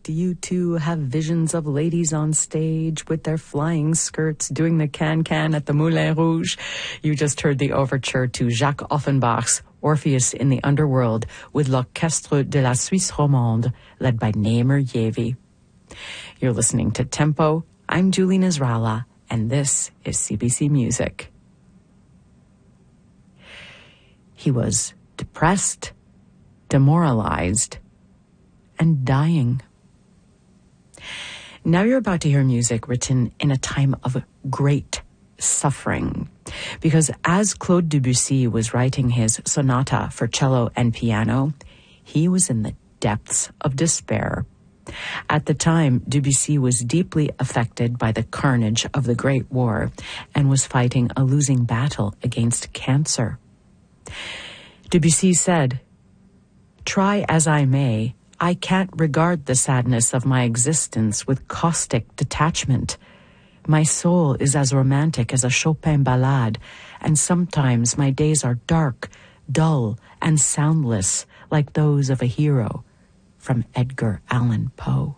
Do you too have visions of ladies on stage with their flying skirts doing the can-can at the Moulin Rouge? You just heard the overture to Jacques Offenbach's Orpheus in the Underworld with l'Orchestre de la Suisse Romande, led by Namer Yavi. You're listening to Tempo. I'm Julie Nasrallah, and this is CBC Music. He was depressed, demoralized, and dying. Now you're about to hear music written in a time of great suffering, because as Claude Debussy was writing his sonata for cello and piano, he was in the depths of despair. At the time, Debussy was deeply affected by the carnage of the Great War and was fighting a losing battle against cancer. Debussy said, "Try as I may, I can't regard the sadness of my existence with caustic detachment. My soul is as romantic as a Chopin ballade, and sometimes my days are dark, dull, and soundless like those of a hero." From Edgar Allan Poe.